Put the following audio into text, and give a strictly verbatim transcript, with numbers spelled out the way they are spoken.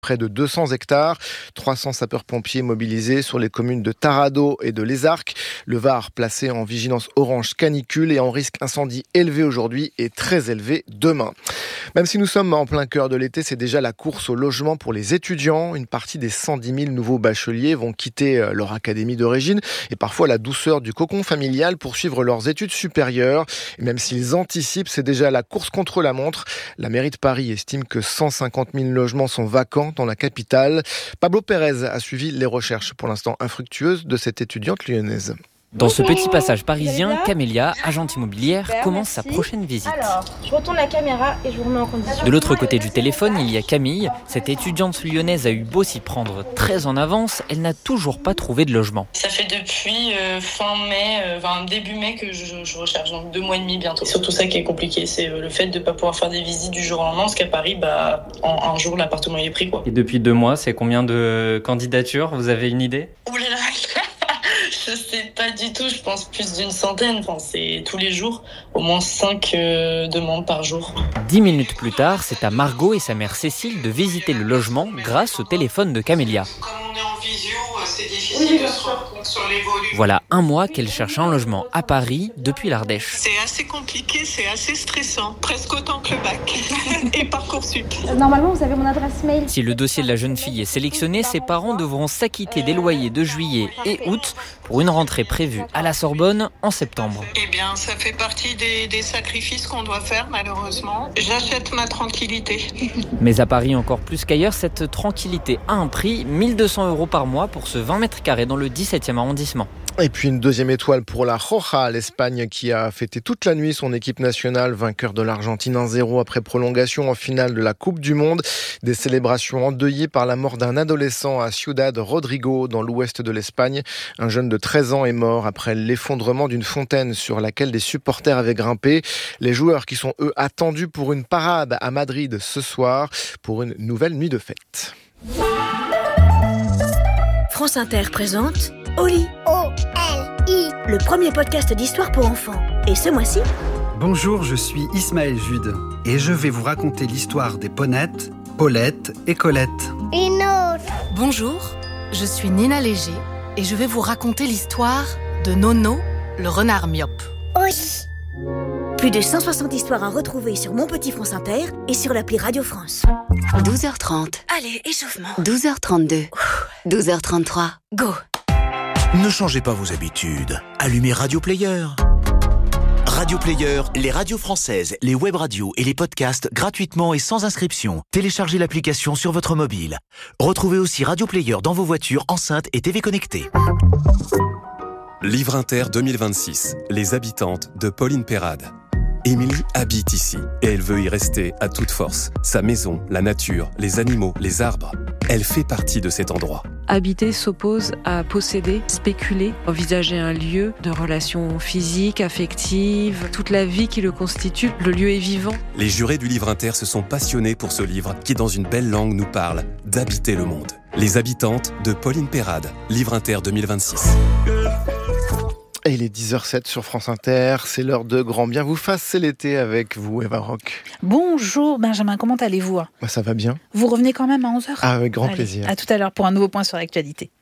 près de deux cents hectares, trois cents sapeurs-pompiers mobilisés sur les communes de Taradot et de Les Arcs. Le Var placé en vigilance orange canicule et en risque incendie élevé aujourd'hui et très élevé demain. Même si nous sommes en plein cœur de l'été, c'est déjà la course au logement pour les étudiants. Une partie des cent dix mille nouveaux bacheliers vont quitter leur académie d'origine et parfois la douceur du cocon familial pour suivre leurs études supérieures. Et même s'ils anticipent, c'est déjà la course contre la montre. La mairie de Paris estime que cent cinquante mille logements sont vacants dans la capitale. Pablo Pérez a suivi les recherches pour l'instant infructueuses de cette étudiante lyonnaise. Dans ce petit passage parisien, Camélia, agente immobilière, commence sa prochaine visite. Alors, je retourne la caméra et je vous remets en condition. De l'autre côté du téléphone, il y a Camille. Cette étudiante lyonnaise a eu beau s'y prendre très en avance, elle n'a toujours pas trouvé de logement. Ça fait depuis euh, fin mai, euh, enfin début mai que je, je recherche, donc deux mois et demi bientôt. C'est surtout ça qui est compliqué, c'est euh, le fait de ne pas pouvoir faire des visites du jour au lendemain, parce qu'à Paris, bah, en un jour, l'appartement est pris, quoi. Et depuis deux mois, c'est combien de candidatures ? Vous avez une idée ? Ouh là là. Je sais pas du tout, je pense plus d'une centaine. Enfin, c'est tous les jours, au moins cinq euh, demandes par jour. Dix minutes plus tard, c'est à Margot et sa mère Cécile de visiter le logement grâce au téléphone de Camélia. Comme on est en visio, c'est difficile de se rendre compte sur les volumes. Voilà un mois qu'elle cherche un logement à Paris depuis l'Ardèche. C'est assez compliqué, c'est assez stressant, presque autant que le bac et Parcoursup. Normalement, vous avez mon adresse mail. Si le dossier de la jeune fille est sélectionné, ses parents devront s'acquitter des loyers de juillet et août pour une rentrée prévue à la Sorbonne en septembre. Eh bien, ça fait partie des, des sacrifices qu'on doit faire, malheureusement. J'achète ma tranquillité. Mais à Paris, encore plus qu'ailleurs, cette tranquillité a un prix, mille deux cents euros par mois pour ce vingt mètres carrés dans le dix-septième arrondissement. Et puis une deuxième étoile pour la Roja, l'Espagne qui a fêté toute la nuit son équipe nationale, vainqueur de l'Argentine un zéro après prolongation en finale de la Coupe du Monde. Des célébrations endeuillées par la mort d'un adolescent à Ciudad Rodrigo, dans l'ouest de l'Espagne. Un jeune de treize ans est mort après l'effondrement d'une fontaine sur laquelle des supporters avaient grimpé. Les joueurs qui sont eux attendus pour une parade à Madrid ce soir pour une nouvelle nuit de fête. France Inter présente Oli. O L I. Le premier podcast d'histoire pour enfants. Et ce mois-ci, bonjour, je suis Ismaël Jude et je vais vous raconter l'histoire des Ponettes, Paulette et Colette. Une autre. Bonjour, je suis Nina Léger et je vais vous raconter l'histoire de Nono, le renard myope. Oui. Plus de cent soixante histoires à retrouver sur Mon Petit France Inter et sur l'appli Radio France. douze heures trente. Allez, échauffement. douze heures trente-deux. douze heures trente-trois. Go. Ne changez pas vos habitudes. Allumez Radio Player. Radio Player, les radios françaises, les web radios et les podcasts gratuitement et sans inscription. Téléchargez l'application sur votre mobile. Retrouvez aussi Radio Player dans vos voitures, enceintes et T V connectées. Livre Inter deux mille vingt-six. Les habitantes de Pauline Perrade. Émilie habite ici et elle veut y rester à toute force. Sa maison, la nature, les animaux, les arbres. Elle fait partie de cet endroit. Habiter s'oppose à posséder, spéculer, envisager un lieu de relations physiques, affectives, toute la vie qui le constitue. Le lieu est vivant. Les jurés du Livre Inter se sont passionnés pour ce livre qui, dans une belle langue, nous parle d'habiter le monde. Les habitantes de Pauline Perrade. Livre Inter deux mille vingt-six. Et il est dix heures zéro sept sur France Inter, c'est l'heure de Grand Bien vous fasse, c'est l'été avec vous, Eva Rock. Bonjour Benjamin, comment allez-vous ? Bah, ça va bien. Vous revenez quand même à onze heures ? Ah, avec grand Allez, plaisir. À tout à l'heure pour un nouveau point sur l'actualité.